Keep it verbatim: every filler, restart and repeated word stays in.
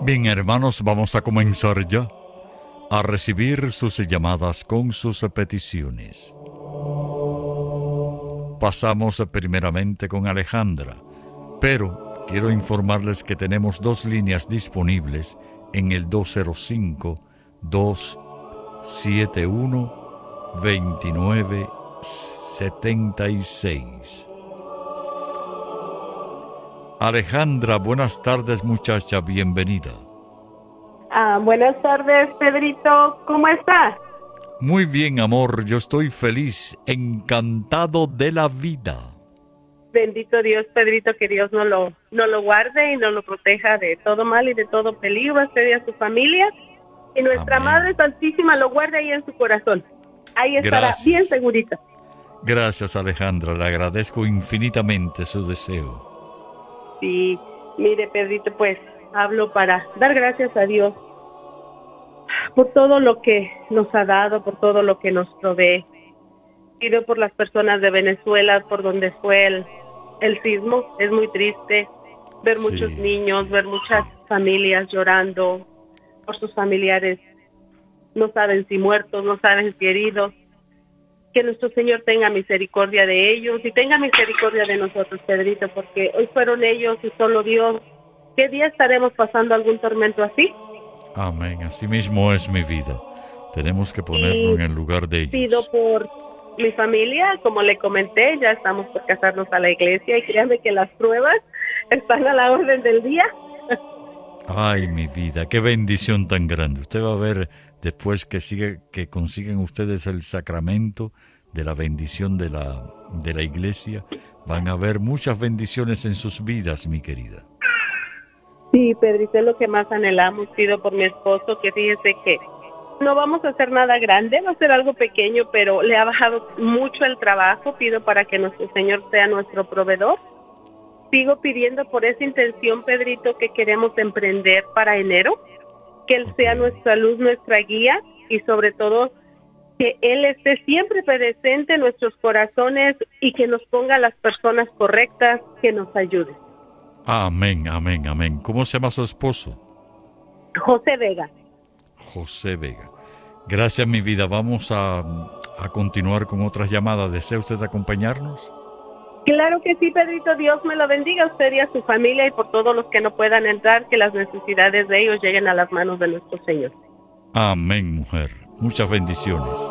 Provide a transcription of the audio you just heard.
Bien, hermanos, vamos a comenzar ya a recibir sus llamadas con sus peticiones. Pasamos primeramente con Alejandra, pero quiero informarles que tenemos dos líneas disponibles en el dos cero cinco, dos siete uno, dos nueve siete seis. Alejandra, buenas tardes, muchacha, bienvenida. Ah, buenas tardes, Pedrito, ¿cómo estás? Muy bien, amor, yo estoy feliz, encantado de la vida. Bendito Dios, Pedrito, que Dios nos lo, nos lo guarde y nos lo proteja de todo mal y de todo peligro, a usted y a su familia. Y nuestra Amén. Madre Santísima lo guarde ahí en su corazón. Ahí estará Gracias. bien segurita. Gracias, Alejandra, le agradezco infinitamente su deseo. Sí, mire, Pedrito, pues hablo para dar gracias a Dios por todo lo que nos ha dado, por todo lo que nos provee. Pido por las personas de Venezuela, por donde fue el, el sismo. Es muy triste ver Sí, muchos niños, sí, ver muchas sí. familias llorando por sus familiares. No saben si muertos, no saben si heridos. Que nuestro Señor tenga misericordia de ellos y tenga misericordia de nosotros, Pedrito, porque hoy fueron ellos y solo Dios. ¿Qué día estaremos pasando algún tormento así? Amén, así mismo es mi vida. Tenemos que ponernos Y en el lugar de pido ellos. por mi familia, como le comenté, ya estamos por casarnos a la iglesia y créanme que las pruebas están a la orden del día. Ay, mi vida, qué bendición tan grande. Usted va a ver después que sigue, que consiguen ustedes el sacramento de la bendición de la, de la iglesia. Van a ver muchas bendiciones en sus vidas, mi querida. Sí, Pedrito, es lo que más anhelamos. Pido por mi esposo, que fíjese que no vamos a hacer nada grande, va a ser algo pequeño, pero le ha bajado mucho el trabajo. Pido para que nuestro Señor sea nuestro proveedor. Sigo pidiendo por esa intención, Pedrito, que queremos emprender para enero, que Él sea nuestra luz, nuestra guía y sobre todo que Él esté siempre presente en nuestros corazones y que nos ponga las personas correctas que nos ayuden. Amén, amén, amén. ¿Cómo se llama su esposo? José Vega. José Vega. Gracias, mi vida. Vamos a, a continuar con otras llamadas. ¿Desea usted acompañarnos? Claro que sí, Pedrito, Dios me lo bendiga a usted y a su familia y por todos los que no puedan entrar, que las necesidades de ellos lleguen a las manos de nuestro Señor. Amén, mujer. Muchas bendiciones.